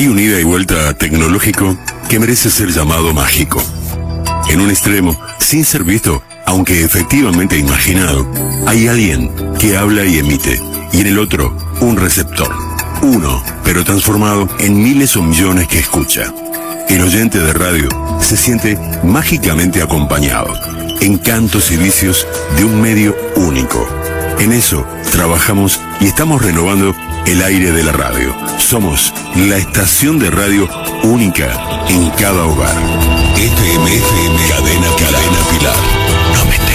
Hay un ida y vuelta tecnológico que merece ser llamado mágico. En un extremo, sin ser visto, aunque efectivamente imaginado, hay alguien que habla y emite, y en el otro, un receptor. Uno, pero transformado en miles o millones que escucha. El oyente de radio se siente mágicamente acompañado, en cantos y vicios de un medio único. En eso trabajamos y estamos renovando el aire de la radio. Somos la estación de radio única en cada hogar. FM, Cadena Pilar. No me